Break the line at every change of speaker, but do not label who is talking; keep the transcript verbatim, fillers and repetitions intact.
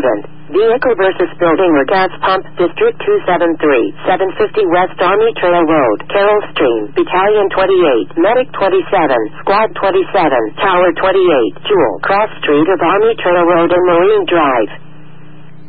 accident. Vehicle versus building or gas pump, District two seven three, seven fifty West Army Trail Road, Carroll Stream, Battalion twenty-eight, Medic twenty-seven, Squad twenty-seven, Tower twenty-eight, Jewel, Cross Street of Army Trail Road and Marine Drive.